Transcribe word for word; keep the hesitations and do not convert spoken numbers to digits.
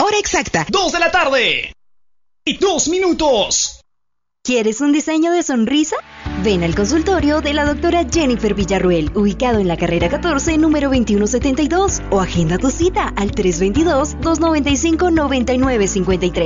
Hora exacta, dos de la tarde. Y dos minutos. ¿Quieres un diseño de sonrisa? Ven al consultorio de la doctora Jennifer Villarruel, ubicado en la carrera catorce, número veintiuno setenta y dos, o agenda tu cita al tres dos dos, dos nueve cinco, nueve nueve cinco tres.